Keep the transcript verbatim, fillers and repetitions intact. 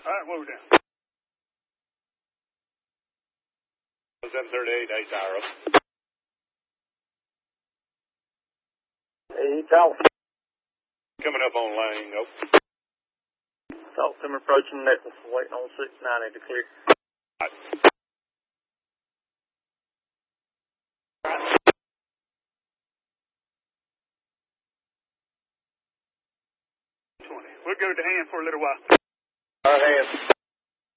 right, what we doing? seven thirty-eight, eight Ira. Hey, Tal. Coming up on lane, go. Talk to him approaching Necklace, waiting on six ninety to clear. Right. twenty. We'll go to hand for a little while. All right, hands.